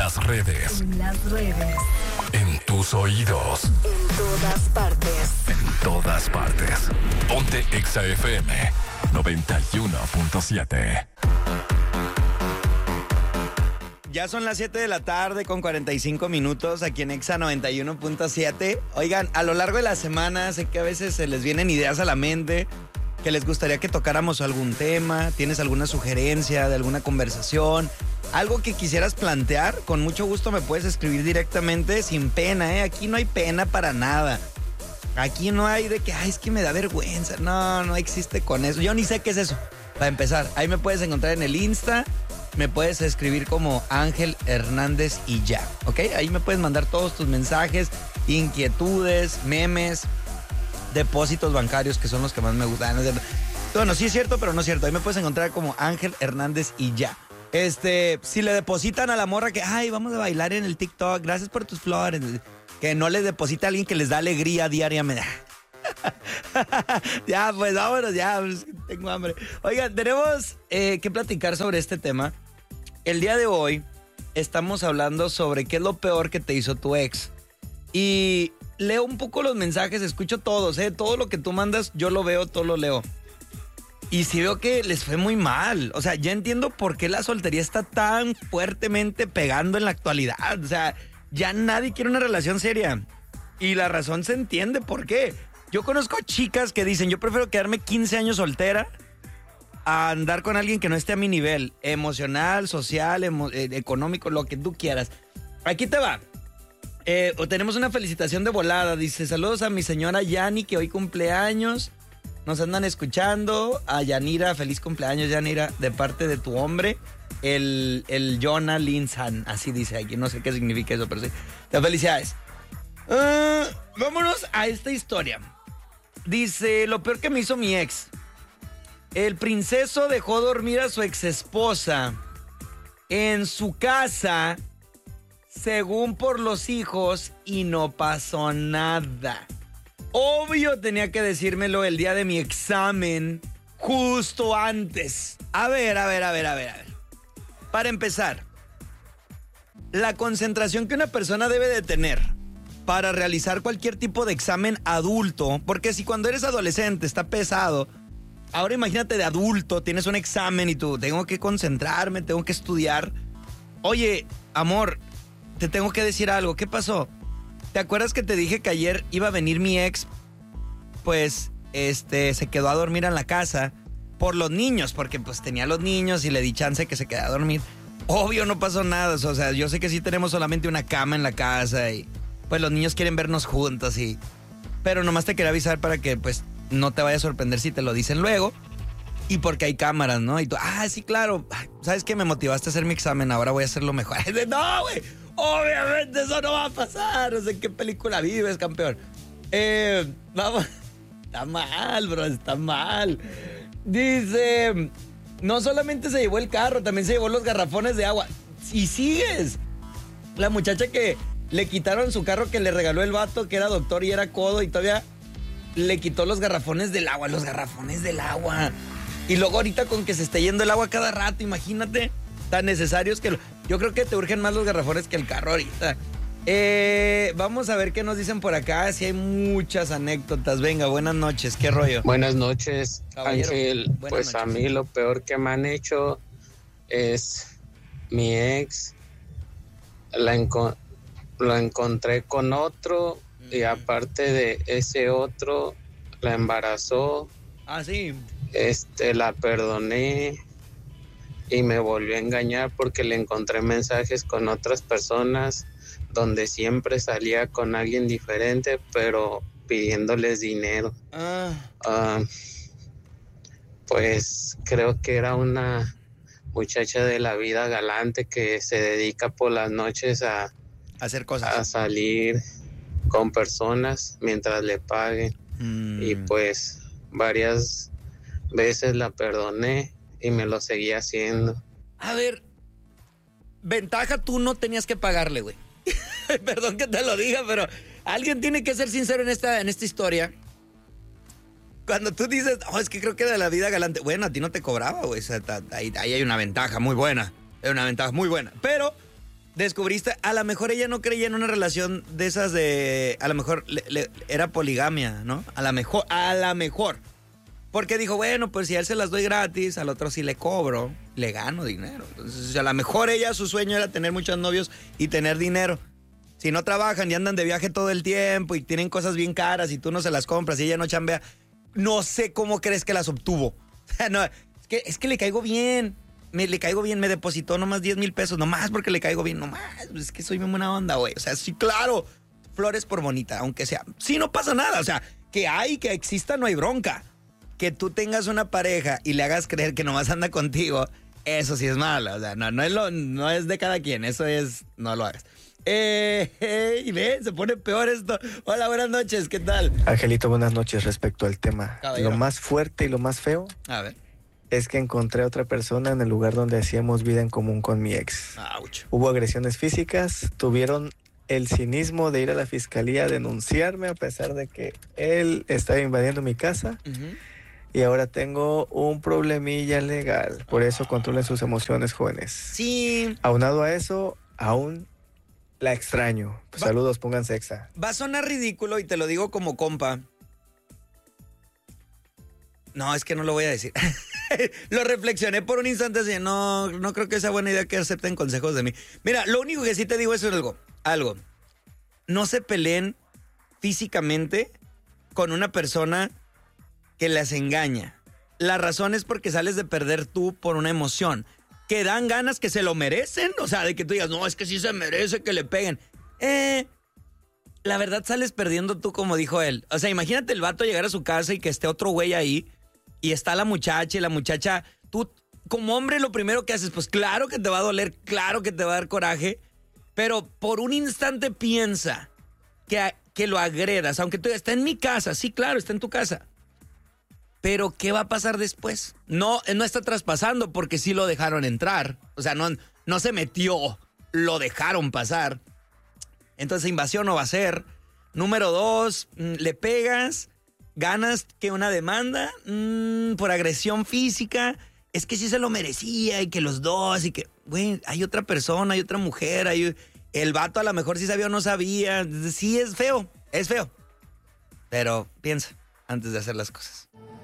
las redes. En las redes. En tus oídos. En todas partes. En todas partes. Ponte Exa FM 91.7. Ya son las 7 de la tarde con 45 minutos aquí en Exa 91.7. Oigan, a lo largo de la semana sé que a veces se les vienen ideas a la mente, que les gustaría que tocáramos algún tema. ¿Tienes alguna sugerencia de alguna conversación? Algo que quisieras plantear, con mucho gusto me puedes escribir directamente sin pena, ¿eh? Aquí no hay pena para nada. Aquí no hay de que, ay, es que me da vergüenza. No existe con eso. Yo ni sé qué es eso, para empezar. Ahí me puedes encontrar en el Insta. Me puedes escribir como Ángel Hernández y ya, ¿ok? Ahí me puedes mandar todos tus mensajes, inquietudes, memes, depósitos bancarios, que son los que más me gustan. Bueno, sí es cierto, pero no es cierto. Ahí me puedes encontrar como Ángel Hernández y ya. Si le depositan a la morra que, ay, vamos a bailar en el TikTok, gracias por tus flores, que no les deposita a alguien que les da alegría diariamente. Ya, pues vámonos, ya, pues, tengo hambre. Oigan, tenemos que platicar sobre este tema. El día de hoy estamos hablando sobre qué es lo peor que te hizo tu ex. Y leo un poco los mensajes, escucho todos, todo lo que tú mandas, yo lo veo, todo lo leo. Y sí veo que les fue muy mal. O sea, ya entiendo por qué la soltería está tan fuertemente pegando en la actualidad. O sea, ya nadie quiere una relación seria. Y la razón se entiende por qué. Yo conozco chicas que dicen, yo prefiero quedarme 15 años soltera a andar con alguien que no esté a mi nivel emocional, social, económico, lo que tú quieras. Aquí te va. Tenemos una felicitación de volada. Dice, saludos a mi señora Yani, que hoy cumpleaños. Nos andan escuchando. A Yanira, feliz cumpleaños, Yanira, de parte de tu hombre, el Jonah Linsan. Así dice aquí, no sé qué significa eso, pero sí. Te felicidades. Vámonos a esta historia. Dice, lo peor que me hizo mi ex. El princeso dejó dormir a su exesposa en su casa, según por los hijos, y no pasó nada. Obvio tenía que decírmelo el día de mi examen, justo antes. A ver. Para empezar, la concentración que una persona debe de tener para realizar cualquier tipo de examen adulto, porque si cuando eres adolescente está pesado, ahora imagínate de adulto, tienes un examen y tú, tengo que concentrarme, tengo que estudiar. Oye, amor, te tengo que decir algo, ¿qué pasó? ¿Te acuerdas que te dije que ayer iba a venir mi ex? Pues, se quedó a dormir en la casa por los niños, porque pues tenía los niños y le di chance que se quedara a dormir. Obvio no pasó nada, o sea, yo sé que sí tenemos solamente una cama en la casa y pues los niños quieren vernos juntos y... Pero nomás te quería avisar para que pues no te vaya a sorprender si te lo dicen luego. Y porque hay cámaras, ¿no? Y tú, sí, claro. ¿Sabes qué? Me motivaste a hacer mi examen, ahora voy a hacerlo mejor. No, güey. Obviamente eso no va a pasar. No sé en qué película vives, campeón. Vamos. Está mal, bro, está mal. Dice, no solamente se llevó el carro, también se llevó los garrafones de agua. Y sigues. La muchacha que le quitaron su carro que le regaló el vato, que era doctor y era codo, y todavía le quitó los garrafones del agua. Y luego ahorita con que se esté yendo el agua cada rato, imagínate, tan necesarios que... Yo creo que te urgen más los garrafones que el carro ahorita. Vamos a ver qué nos dicen por acá, si hay muchas anécdotas. Venga, buenas noches, ¿qué rollo? Buenas noches, Caballero. Ángel. Buenas Pues noches. a mí lo peor que me han hecho es mi ex. La encontré con otro y aparte de ese otro, la embarazó. Sí. La perdoné y me volvió a engañar porque le encontré mensajes con otras personas donde siempre salía con alguien diferente, pero pidiéndoles dinero. Pues creo que era una muchacha de la vida galante que se dedica por las noches a Hacer cosas. a salir con personas mientras le paguen. Y pues varias veces la perdoné y me lo seguía haciendo. A ver, ventaja, tú no tenías que pagarle, güey. Perdón que te lo diga, pero alguien tiene que ser sincero en esta historia. Cuando tú dices, es que creo que de la vida galante, bueno, a ti no te cobraba, güey. O sea, ahí hay una ventaja muy buena. Es una ventaja muy buena. Pero descubriste, a lo mejor ella no creía en una relación de esas de, a lo mejor era poligamia, ¿no? A lo mejor. Porque dijo, bueno, pues si a él se las doy gratis, al otro sí le cobro, le gano dinero. Entonces, a lo mejor ella, su sueño era tener muchos novios y tener dinero. Si no trabajan y andan de viaje todo el tiempo y tienen cosas bien caras y tú no se las compras y ella no chambea, no sé cómo crees que las obtuvo. O sea, no, es que le caigo bien. Le caigo bien, me depositó nomás 10,000 pesos, nomás porque le caigo bien, nomás. Es que soy muy buena onda, güey. O sea, sí, claro, flores por bonita, aunque sea. Sí, no pasa nada. O sea, que exista, no hay bronca. Que tú tengas una pareja y le hagas creer que nomás anda contigo, eso sí es malo. O sea, no es de cada quien, eso es, no lo hagas. Y ve, se pone peor esto. Hola, buenas noches, ¿qué tal? Angelito, buenas noches. Respecto al tema, Caballero. Lo más fuerte y lo más feo A ver. es que encontré a otra persona en el lugar donde hacíamos vida en común con mi ex. Ouch. Hubo agresiones físicas, tuvieron el cinismo de ir a la fiscalía a denunciarme a pesar de que él estaba invadiendo mi casa. Y ahora tengo un problemilla legal. Por eso controlen sus emociones, jóvenes. Sí. Aunado a eso, aún la extraño. Saludos, pónganse exa. Va a sonar ridículo y te lo digo como compa. No, es que no lo voy a decir. Lo reflexioné por un instante así. No creo que sea buena idea que acepten consejos de mí. Mira, lo único que sí te digo es algo. No se peleen físicamente con una persona que las engaña. La razón es porque sales de perder tú por una emoción. Que dan ganas, que se lo merecen. O sea, de que tú digas, no, es que sí se merece que le peguen. La verdad sales perdiendo tú, como dijo él. O sea, imagínate el vato llegar a su casa y que esté otro güey ahí y está la muchacha y la muchacha, tú como hombre lo primero que haces, pues claro que te va a doler, claro que te va a dar coraje, pero por un instante piensa que lo agredas, aunque tú digas, está en mi casa, sí, claro, está en tu casa. Pero ¿qué va a pasar después? No está traspasando porque sí lo dejaron entrar. O sea, no se metió, lo dejaron pasar. Entonces invasión no va a ser. Número 2, le pegas, ganas que una demanda por agresión física. Es que sí se lo merecía y que los dos y que, güey, hay otra persona, hay otra mujer, el vato a lo mejor sí sabía o no sabía. Sí, es feo. Pero piensa antes de hacer las cosas.